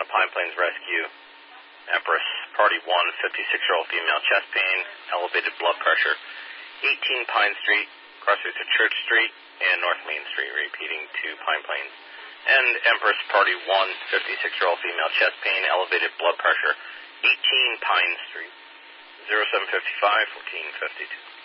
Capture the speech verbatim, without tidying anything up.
Pine Plains Rescue. Empress, Party one, fifty-six-year-old female, chest pain, elevated blood pressure. eighteen Pine Street, crossroads of Church Street, and North Main Street, repeating to Pine Plains. And Empress, Party one, fifty-six-year-old female, chest pain, elevated blood pressure. eighteen Pine Street, zero seven five five, fourteen fifty-two.